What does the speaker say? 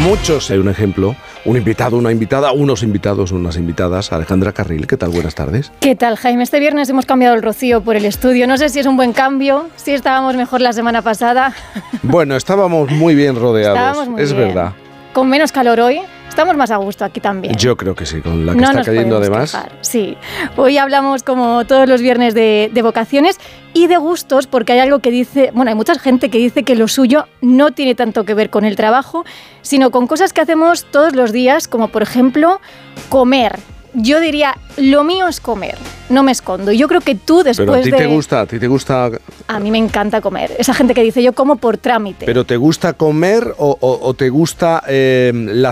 muchos. Hay un ejemplo, un invitado, una invitada, unos invitados, unas invitadas. Alejandra Carril, ¿qué tal? Buenas tardes. ¿Qué tal, Jaime? Este viernes hemos cambiado el rocío por el estudio. No sé si es un buen cambio, si estábamos mejor la semana pasada. Bueno, estábamos muy bien rodeados, es verdad. Con menos calor hoy. Estamos más a gusto aquí también. Yo creo que sí, con la que está cayendo además. Quejar. Sí, hoy hablamos como todos los viernes de vocaciones y de gustos, porque hay algo que dice, bueno, hay mucha gente que dice que lo suyo no tiene tanto que ver con el trabajo, sino con cosas que hacemos todos los días, como por ejemplo, comer. Yo diría, lo mío es comer, no me escondo. Yo creo que tú después de... ¿Pero a ti te gusta? A mí me encanta comer. Esa gente que dice, yo como por trámite. ¿Pero te gusta comer o te gusta la